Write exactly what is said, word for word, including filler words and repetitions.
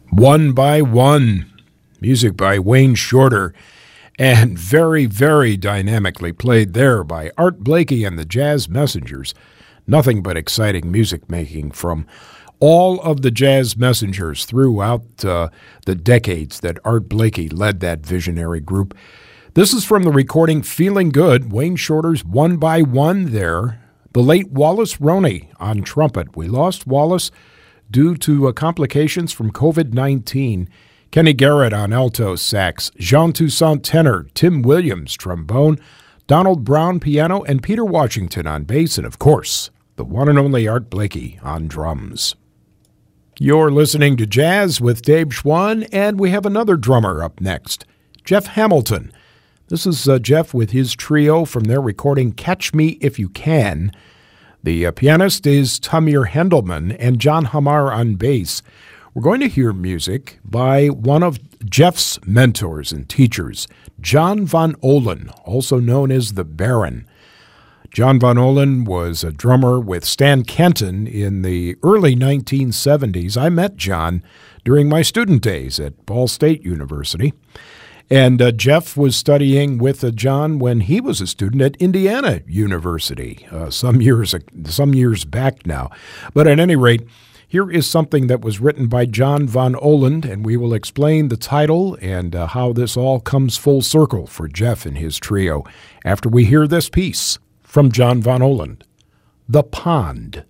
One by One, music by Wayne Shorter, and very, very dynamically played there by Art Blakey and the Jazz Messengers. Nothing but exciting music making from all of the Jazz Messengers throughout uh, the decades that Art Blakey led that visionary group. This is from the recording Feeling Good, Wayne Shorter's One by One there. The late Wallace Roney on trumpet. We lost Wallace due to uh, complications from covid nineteen. Kenny Garrett on alto sax, Jean Toussaint tenor, Tim Williams trombone, Donald Brown piano, and Peter Washington on bass, and of course, the one and only Art Blakey on drums. You're listening to Jazz with Dave Schwann, and we have another drummer up next, Jeff Hamilton. This is uh, Jeff with his trio from their recording Catch Me If You Can. The uh, pianist is Tamir Hendelman and John Hamar on bass. We're going to hear music by one of Jeff's mentors and teachers, John Von Ohlen, also known as the Baron. John Von Ohlen was a drummer with Stan Kenton in the early nineteen seventies. I met John during my student days at Ball State University. And uh, Jeff was studying with uh, John when he was a student at Indiana University uh, some years some years back now. But at any rate, here is something that was written by John Von Ohlen, and we will explain the title and uh, how this all comes full circle for Jeff and his trio after we hear this piece from John Von Ohlen, The Pond.